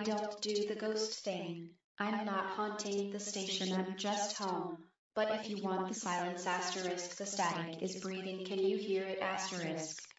don't do the ghost thing. I'm not haunting the station, I'm just home. But if you want the silence asterisk, the static is breathing, can you hear it asterisk?